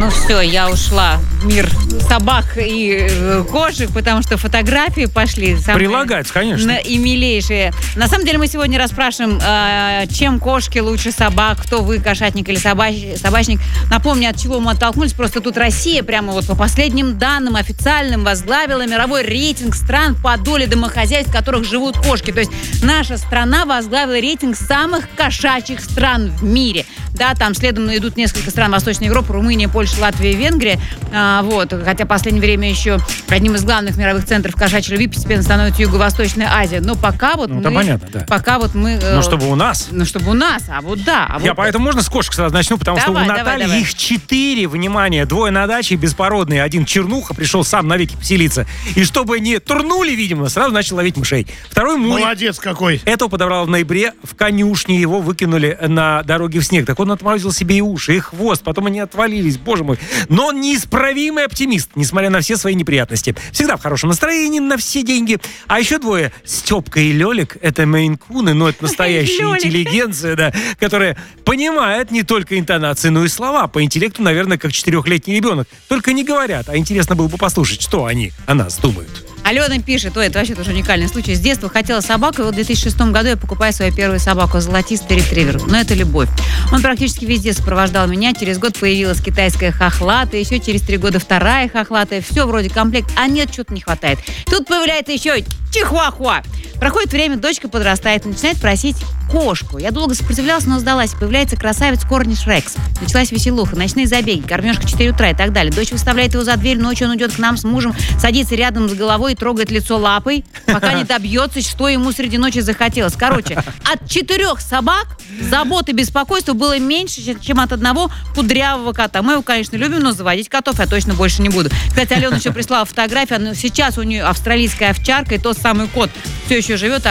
Ну все, я ушла в мир собак и кошек, потому что фотографии пошли. Прилагается, конечно. И милейшие. На самом деле мы сегодня расспрашиваем, чем кошки лучше собак, кто вы, кошатник или собачник. Напомню, от чего мы оттолкнулись. Просто тут Россия, прямо вот по последним данным официальным, возглавила мировой рейтинг стран по доле домохозяйств, в которых живут кошки. То есть наша страна возглавила рейтинг самых кошачьих стран в мире. Да, там следом идут несколько стран Восточной Европы, Румыния, Польша, Латвия и Венгрия. Хотя в последнее время еще одним из главных мировых центров кошачьей любви постепенно становится Юго-Восточная Азия. Но пока вот понятно, да. Пока вот мы... чтобы у нас. Чтобы у нас, Я поэтому можно с кошек сразу начну, потому что у Натальи их 4, внимание, 2 на даче беспородные, 1 чернуха, пришел сам навеки поселиться. И чтобы не турнули, видимо, сразу начал ловить мышей. 2 муль. Молодец какой. Этого подобрал в ноябре, в конюшне его выкинули на дороге в снег. Так он отморозил себе и уши, и хвост, потом они отвалились, боже мой. Но он неисправимый оптимист, несмотря на все свои неприятности. Всегда в хорошем настроении, на все деньги. А еще 2, Степка и Лёлик, это мейн-куны, но это настоящая интеллигенция, да, которая понимает не только интонации, но и слова. По интеллекту, наверное, как 4-летний ребенок. Только не говорят, а интересно было бы послушать, что они о нас думают. Алена пишет, это вообще тоже уникальный случай. С детства хотела собаку, и вот в 2006 году я покупаю свою первую собаку, золотистый ретривер. Но это любовь. Он практически везде сопровождал меня. Через год появилась китайская хохлатая, еще через 3 года 2 хохлатая. Все вроде комплект, а нет, что-то не хватает. Тут появляется еще чихуахуа. Проходит время, дочка подрастает, начинает просить кошку. Я долго сопротивлялась, но сдалась. Появляется красавец Корниш Рекс. Началась веселуха, ночные забеги, кормежка 4 утра и так далее. Дочь выставляет его за дверь, ночью он идет к нам с мужем, садится рядом с головой и трогает лицо лапой, пока не добьется, что ему среди ночи захотелось. Короче, от 4 собак забот и беспокойства было меньше, чем от 1 кудрявого кота. Мы его, конечно, любим, но заводить котов я точно больше не буду. Кстати, Алена еще прислала фотографию. Сейчас у нее австралийская овчарка, и тот самый кот все еще живет,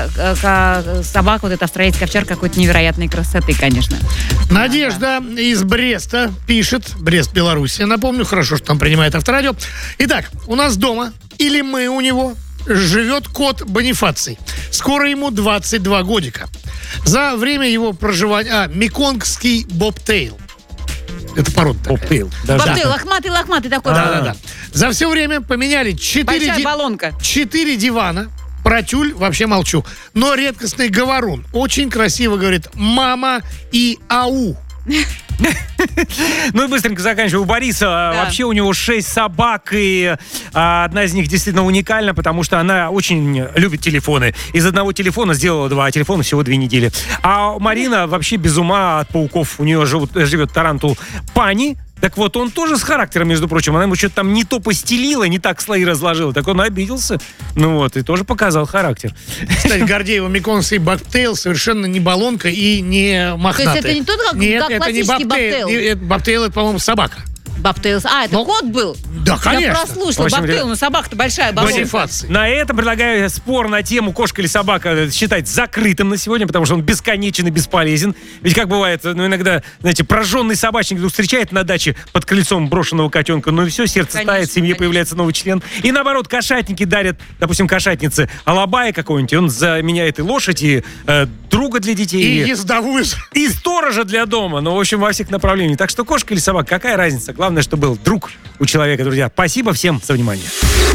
а собака, вот эта австралийская овчарка, какой-то невероятной красоты, конечно. Надежда из Бреста пишет. Брест, Беларусь. Я напомню, хорошо, что там принимает Авторадио. Итак, у нас дома, или мы у него, живет кот Бонифаций. Скоро ему 22 годика. За время его проживания... Меконгский бобтейл. Это порода такая. Бобтейл. Бобтейл, лохматый такой. Да. За все время поменяли 4 дивана. Про тюль вообще молчу. Но редкостный говорун. Очень красиво говорит «мама» и «ау». Ну и быстренько заканчиваю. У Бориса вообще у него 6 собак, и одна из них действительно уникальна, потому что она очень любит телефоны. Из одного телефона сделала 2, а телефона всего 2 недели. А Марина вообще без ума от пауков. У нее живет тарантул Пани. Так вот, он тоже с характером, между прочим. Она ему что-то там не то постелила, не так слои разложила. Так он обиделся. И тоже показал характер. Кстати, Гордеева Меконгский бобтейл совершенно не баллонка и не мохнатая. То есть это не тот, как классический бобтейл? Бобтейл, это, по-моему, собака. Бобтейл. Это кот был? Да, конечно. Я прослушала. Бобтейл, но собака-то большая. Бонифаций. На этом предлагаю спор на тему кошка или собака считать закрытым на сегодня, потому что он бесконечен и бесполезен. Ведь как бывает, иногда, знаете, прожженный собачник вдруг встречает на даче под крыльцом брошенного котенка, и все, сердце тает, в семье появляется новый член. И наоборот, кошатники дарят, допустим, кошатнице алабая какой-нибудь, и он заменяет и лошадь, и друга для детей. И ездовую. И сторожа для дома. В общем, во всех направлениях. Так что кошка или собака, какая разница? Главное, что был друг у человека, друзья. Спасибо всем за внимание.